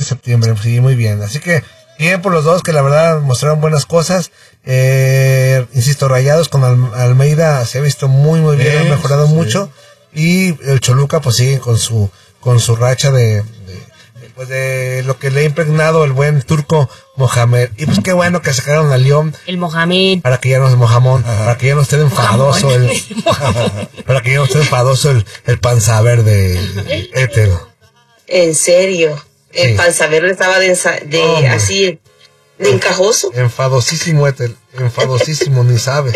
septiembre, sí, muy bien. Así que bien por los dos, que la verdad mostraron buenas cosas. Insisto, Rayados con Almeida se ha visto muy bien, ha mejorado mucho. Y el Choluca pues sigue con su racha de lo que le ha impregnado el buen turco Mohamed. Y pues qué bueno que sacaron a León. El Mohamed. Para que ya no para que ya no esté enfadoso para que ya no esté enfadoso el panza verde Ethel. En serio, el panza verde estaba así de encajoso. Enfadosísimo Ethel, enfadosísimo, ni sabe.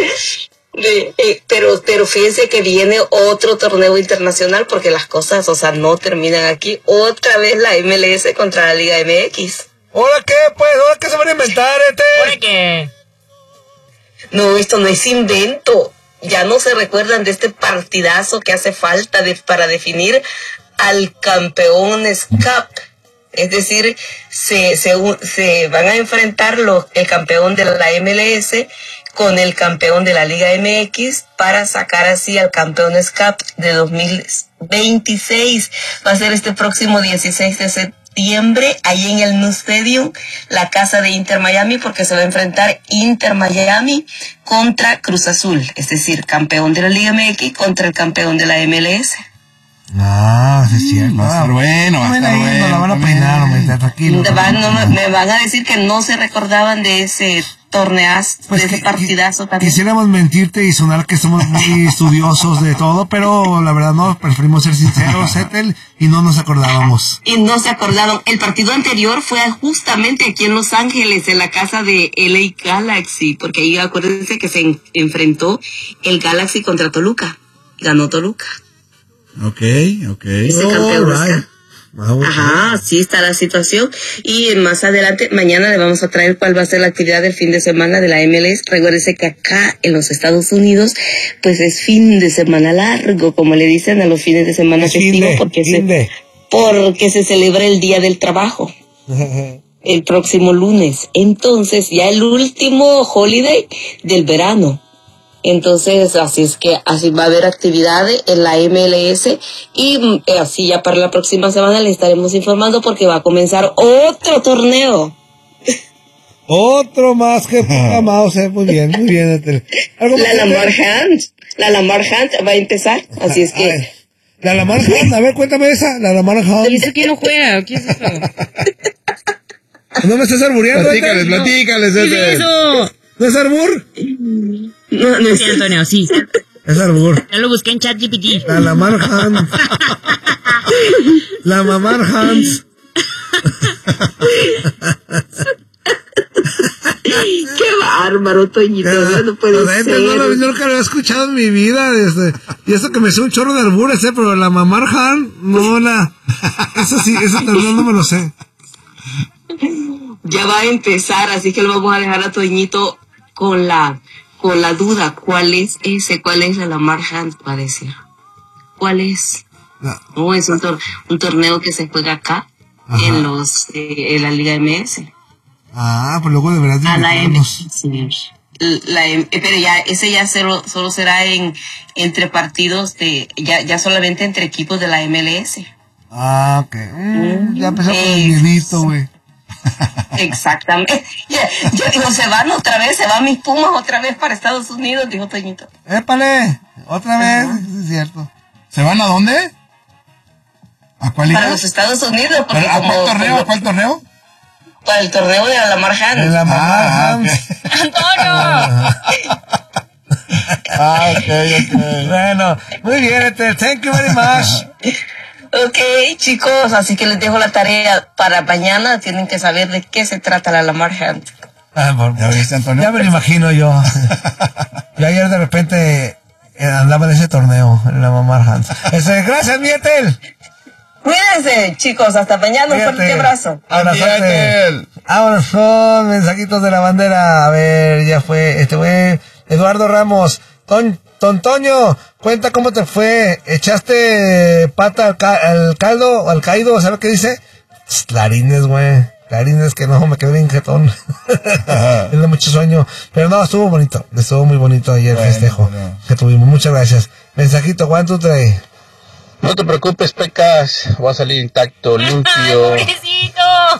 Pero fíjense que viene otro torneo internacional porque las cosas, no terminan aquí. Otra vez la MLS contra la Liga MX. ¿Ahora qué, pues? ¿Ahora qué se van a inventar, ¿Ahora qué? No, esto no es invento. Ya no se recuerdan de este partidazo que hace falta para definir al Campeones Cup. Es decir, se van a enfrentar el campeón de la MLS con el campeón de la Liga MX para sacar así al Campeones Cup de 2026. Va a ser este próximo 16 de septiembre, ahí en el Nou Stadium, la casa de Inter Miami, porque se va a enfrentar Inter Miami contra Cruz Azul, es decir, campeón de la Liga MX contra el campeón de la MLS. Sí es cierto. Va a estar bueno, va a estar bueno. La van a peinar, tranquilo. Me van a decir que no se recordaban de ese torneazo, de ese partidazo también. Quisiéramos mentirte y sonar que somos muy estudiosos de todo, pero la verdad no, preferimos ser sinceros, Ethel, y no nos acordábamos. Y no se acordaron. El partido anterior fue justamente aquí en Los Ángeles, en la casa de LA Galaxy, porque ahí acuérdense que se enfrentó el Galaxy contra Toluca. Ganó Toluca. Ok. Ese campeón. Ajá, así está la situación. Y más adelante, mañana le vamos a traer cuál va a ser la actividad del fin de semana de la MLS. Recuérdese que acá en los Estados Unidos, pues es fin de semana largo, como le dicen a los fines de semana festivos, porque se celebra el Día del Trabajo. El próximo lunes. Entonces, ya el último holiday del verano. Entonces, así va a haber actividades en la MLS y así ya para la próxima semana le estaremos informando porque va a comenzar otro torneo. Otro más que Mouse, muy bien. La Lamar Hunt va a empezar, así es que... La Lamar Hunt, a ver, cuéntame esa, la Lamar Hunt. ¿Dice que no juega? ¿Qué es eso? ¿No me estás albureando? Platícales. ¿Qué es eso? ¿No es albur? No es cierto, Antonio, sí. Es albur. Ya lo busqué en ChatGPT. La Lamar Hunt. La Mamar Hunt. Qué bárbaro, Toñito. No puede ser. Nunca lo he escuchado en mi vida. Y eso que me sé un chorro de albures, pero la Mamar Hunt, no eso sí, eso también no me lo sé. Ya va a empezar, así que lo vamos a dejar a Toñito con la duda. ¿Cuál es la Lamar Hunt? Va a decir. ¿Cuál es? No, es un torneo que se juega acá. Ajá. En la Liga MS. Pues luego deberás de pero ya ese ya solo será entre partidos ya solamente entre equipos de la MLS. Ok. Ya empezó con el miedito, güey. Exactamente. Yo digo, se van mis Pumas otra vez para Estados Unidos, dijo Toñito. ¡Épale! Otra vez, es cierto. ¿Se van a dónde? ¿A cuál liga? Para los Estados Unidos. ¿A cuál torneo? Para el torneo de la Lamar Hunt. De la Mamar Hunt. ¡Antonio! Ok. Bueno, muy bien, thank you very much. Ok, chicos, así que les dejo la tarea para mañana. Tienen que saber de qué se trata la Lamar Hunt. ¿Ya viste, Antonio? Ya me lo imagino yo. Yo ayer de repente andaba en ese torneo, en la Mamar Hunt. Gracias, Mietel. Cuídense, chicos, hasta mañana. Un fuerte abrazo. Abrazote. Vámonos con mensajitos de la bandera. A ver, ya fue, Eduardo Ramos. Tontoño, cuenta cómo te fue. ¿Echaste pata al caldo, al caído? ¿Sabes qué dice? Clarines, güey. Clarines que no, me quedé bien jetón. Es de mucho sueño. Pero no, estuvo bonito. Estuvo muy bonito ayer el festejo que tuvimos. Muchas gracias. Mensajito, 1, 2, 3. No te preocupes, Pecas. Va a salir intacto, limpio. ¡Pobrecito!